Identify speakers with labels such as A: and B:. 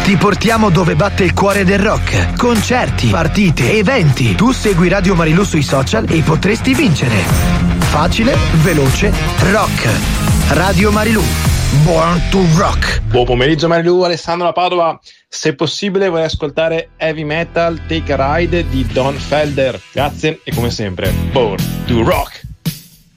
A: Ti portiamo dove batte il cuore del rock. Concerti, partite, eventi. Tu segui Radio Marilù sui social e potresti vincere. Facile, veloce, rock. Radio Marilù. Born to Rock.
B: Buon pomeriggio Marilù, Alessandro da Padova. Se possibile vorrei ascoltare Heavy Metal Take a Ride di Don Felder. Grazie e come sempre, Born to Rock.